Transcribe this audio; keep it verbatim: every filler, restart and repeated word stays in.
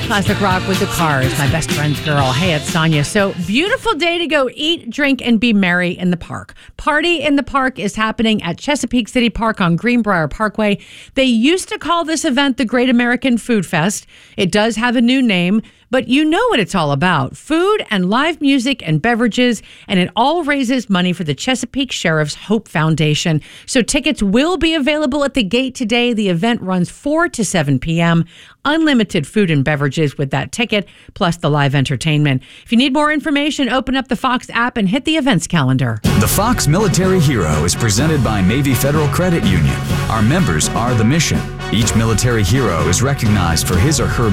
Classic rock with the Cars, my best friend's girl. Hey, it's Sonia. So, beautiful day to go eat, drink, and be merry in the park. Party in the Park is happening at Chesapeake City Park on Greenbrier Parkway. They used to call this event the Great American Food Fest. It does have a new name, but you know what it's all about. Food and live music and beverages, and it all raises money for the Chesapeake Sheriff's Hope Foundation. So tickets will be available at the gate today. The event runs four to seven p.m. Unlimited food and beverages with that ticket, plus the live entertainment. If you need more information, open up the Fox app and hit the events calendar. The Fox Military Hero is presented by Navy Federal Credit Union. Our members are the mission. Each military hero is recognized for his or her